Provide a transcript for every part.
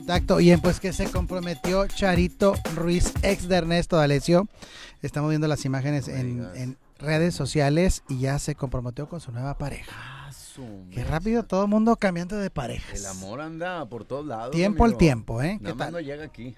Contacto. Bien, pues que se comprometió Charito Ruiz, ex de Ernesto D'Alessio. Estamos viendo las imágenes en redes sociales y ya se comprometió con su nueva pareja. Qué rápido todo el mundo cambiando de parejas. El amor anda por todos lados. Tiempo amigo. al tiempo, ¿eh? Nada más no llega aquí.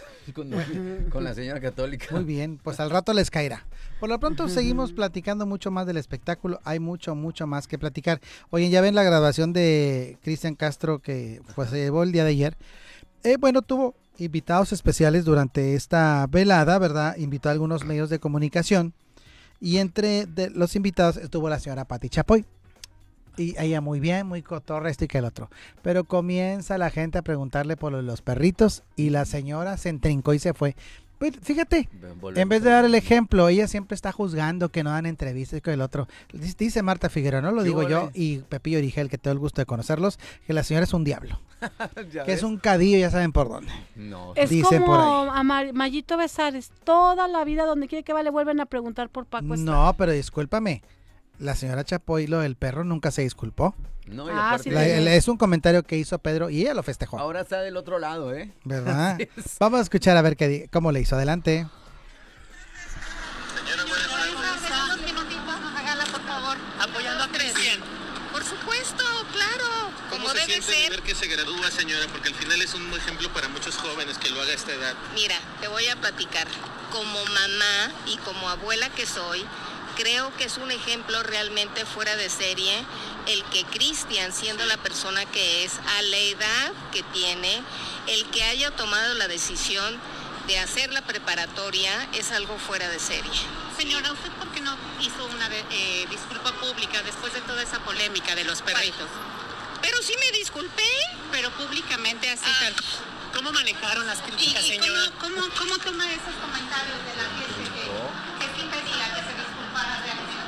Con la señora católica. Muy bien, pues al rato les caerá. Por lo pronto seguimos platicando mucho más del espectáculo. Hay mucho más que platicar. Oye, ya ven la grabación de Cristian Castro que se llevó el día de ayer. Bueno, tuvo invitados especiales durante esta velada, ¿verdad? Invitó a algunos medios de comunicación. Y entre los invitados estuvo la señora Pati Chapoy. Y ella muy bien, muy cotorra, esto y que el otro. Pero comienza la gente a preguntarle por los perritos y la señora se entrincó y se fue. Pues fíjate, en vez de dar el ejemplo, ella siempre está juzgando que no dan entrevistas y que el otro. Dice Marta Figueroa, no lo digo yo, y Pepillo Origel, que tengo el gusto de conocerlos, que la señora es un diablo. Que es un cadillo, ya saben por dónde. No. Es Dicen como por ahí. a Mayito Besares, toda la vida donde quiere que va le vuelven a preguntar por Paco Estrada. No, pero discúlpame. La señora Chapoy, lo del perro, nunca se disculpó. No, y Ah, aparte, sí, Es un comentario que hizo Pedro y ella lo festejó. ahora está del otro lado, ¿eh? ¿Verdad? Así es. Vamos a escuchar a ver cómo le hizo. Adelante. Señora, unos minutitos, hágala por favor, apoyando a Cristian. Por supuesto, claro, como ¿Cómo se debe siente de ser. ver que se gradúa, señora? Porque al final es un ejemplo para muchos jóvenes que lo haga a esta edad. Mira, te voy a platicar. Como mamá y como abuela que soy, creo que es un ejemplo realmente fuera de serie el que Cristian, siendo la persona que es, a la edad que tiene, el que haya tomado la decisión de hacer la preparatoria es algo fuera de serie. Señora, ¿usted por qué no hizo una disculpa pública después de toda esa polémica de los perritos? Pero sí me disculpé. Pero públicamente así Ah. tal. ¿Cómo manejaron las críticas, ¿Y señora? cómo toma esos comentarios de la gente que sí pedía que se disculpara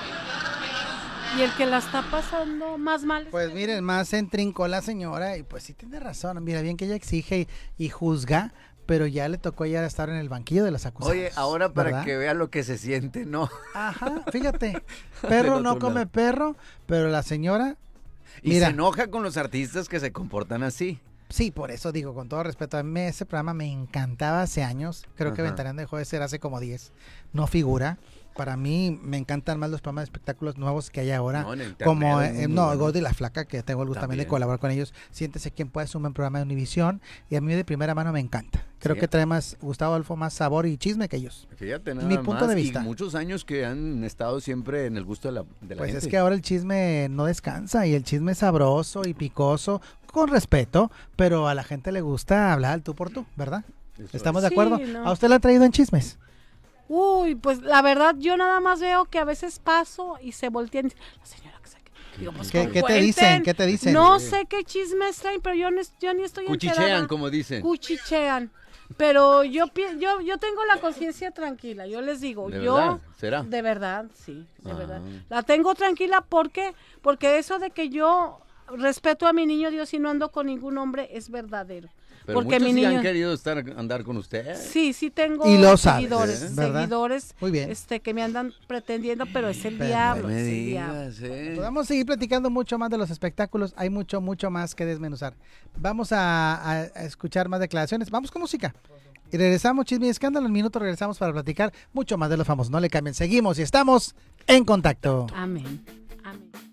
realmente? Y el que la está pasando más mal es Pues Pedro. miren, más se entrincó la señora y pues sí tiene razón. Mira, bien que ella exige y juzga, pero ya le tocó ya estar en el banquillo de las acusados. Oye, ahora para ¿verdad? que vea lo que se siente, ¿no? Ajá, fíjate. Perro Del no otro come lado. perro, pero la señora... Y Mira. se enoja con los artistas que se comportan así. Sí, por eso digo, con todo respeto, a mí ese programa me encantaba hace años. Creo que Ajá. Ventaneando dejó de ser hace como 10. No figura. Para mí me encantan más los programas de espectáculos nuevos que hay ahora. No, en el internet como es muy no, bueno. Gordo y la Flaca, que tengo el gusto también de También. colaborar con ellos. Siéntese quien pueda, es un buen programa de Univisión. Y a mí de primera mano me encanta. Creo Sí. que trae más, Gustavo Adolfo, más sabor y chisme que ellos. Fíjate, nada Mi punto más, de vista. Y muchos años que han estado siempre en el gusto de la Pues gente. es que ahora el chisme no descansa y el chisme es sabroso y picoso, con respeto, pero a la gente le gusta hablar al tú por tú, ¿verdad? Eso ¿Estamos de Sí, acuerdo? ¿no? ¿A usted le han traído en chismes? Uy, pues la verdad yo nada más veo que a veces paso y se voltean y dicen, la señora que saque. Digo, pues, ¿Qué te cuenten. dicen? ¿Qué te dicen? No sé qué chismes traen, pero yo ni estoy Cuchichean, enterada. como dicen. Cuchichean. Pero yo tengo la conciencia tranquila, yo les digo, ¿De yo verdad? ¿Será? de verdad, sí, de Ah. verdad. La tengo tranquila porque eso de que yo respeto a mi niño Dios y no ando con ningún hombre es verdadero. Pero porque muchos mi sí niño han querido andar con usted. sí tengo Y lo sabes, seguidores, ¿verdad? seguidores Muy bien. que me andan pretendiendo, pero es el Pero diablo, No me es el diablo. digas, ¿eh? Pues vamos a seguir platicando mucho más de los espectáculos. Hay mucho más que desmenuzar. Vamos a escuchar más declaraciones. Vamos con música. Y regresamos, Chisme y Escándalo. En un minuto regresamos para platicar mucho más de los famosos. No le cambien. Seguimos y estamos en contacto. Amén. Amén.